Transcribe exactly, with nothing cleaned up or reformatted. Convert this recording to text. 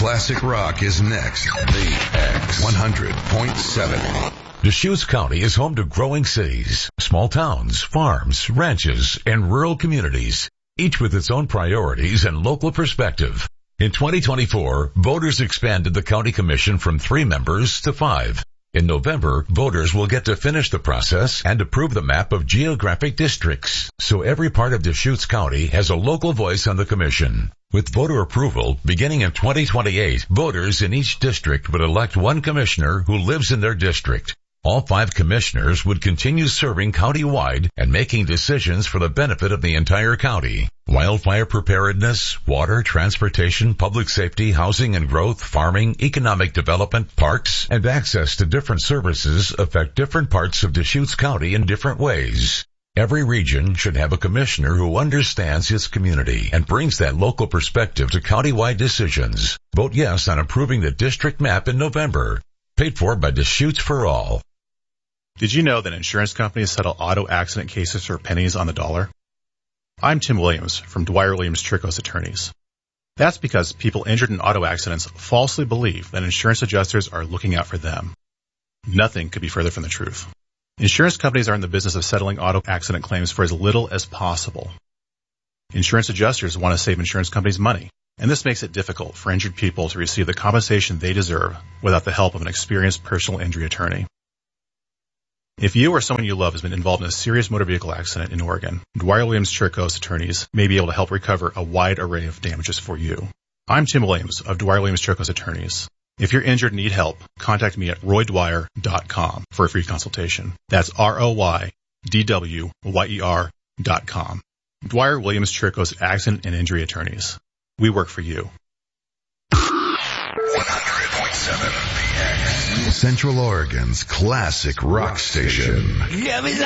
Classic Rock is next. The X one hundred point seven. Deschutes County is home to growing cities, small towns, farms, ranches, and rural communities, each with its own priorities and local perspective. In twenty twenty-four, voters expanded the county commission from three members to five. In November, voters will get to finish the process and approve the map of geographic districts, so every part of Deschutes County has a local voice on the commission. With voter approval, beginning in twenty twenty-eight, voters in each district would elect one commissioner who lives in their district. All five commissioners would continue serving county-wide and making decisions for the benefit of the entire county. Wildfire preparedness, water, transportation, public safety, housing and growth, farming, economic development, parks, and access to different services affect different parts of Deschutes County in different ways. Every region should have a commissioner who understands its community and brings that local perspective to county-wide decisions. Vote yes on approving the district map in November. Paid for by Deschutes for All. Did you know that insurance companies settle auto accident cases for pennies on the dollar? I'm Tim Williams from Dwyer Williams Chircos Attorneys. That's because people injured in auto accidents falsely believe that insurance adjusters are looking out for them. Nothing could be further from the truth. Insurance companies are in the business of settling auto accident claims for as little as possible. Insurance adjusters want to save insurance companies money, and this makes it difficult for injured people to receive the compensation they deserve without the help of an experienced personal injury attorney. If you or someone you love has been involved in a serious motor vehicle accident in Oregon, Dwyer Williams Chircos Attorneys may be able to help recover a wide array of damages for you. I'm Tim Williams of Dwyer Williams Chircos Attorneys. If you're injured and need help, contact me at roy dwyer dot com for a free consultation. That's R O Y D W Y E R dot com. Dwyer Williams Chircos Accident and Injury Attorneys. We work for you. one hundred point seven. Central Oregon's classic rock station.